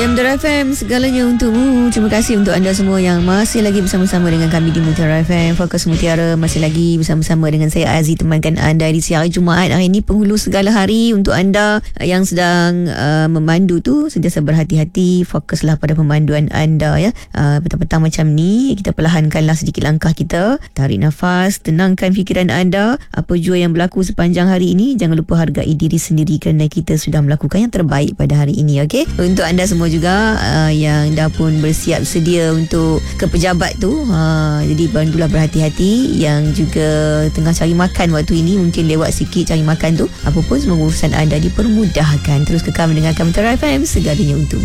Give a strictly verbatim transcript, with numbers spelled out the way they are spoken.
Ya, Mutiara F M, segalanya untukmu. Terima kasih untuk anda semua yang masih lagi bersama-sama dengan kami di Mutiara F M. Fokus Mutiara masih lagi bersama-sama dengan saya Aziz, temankan anda di siang Jumaat hari ini, penghulu segala hari. Untuk anda yang sedang uh, memandu tu, sentiasa berhati-hati, fokuslah pada pemanduan anda ya. Uh, petang-petang macam ni, kita perlahankanlah sedikit langkah kita, tarik nafas, tenangkan fikiran anda. Apa jua yang berlaku sepanjang hari ini, jangan lupa hargai diri sendiri kerana kita sudah melakukan yang terbaik pada hari ini. Okey, untuk anda semua juga uh, yang dah pun bersiap sedia untuk ke pejabat tu, uh, jadi bandulah berhati-hati. Yang juga tengah cari makan waktu ini, mungkin lewat sikit cari makan tu, apa pun, semoga urusan anda dipermudahkan. Terus kekal mendengarkan Mutiara F M, segalanya untuk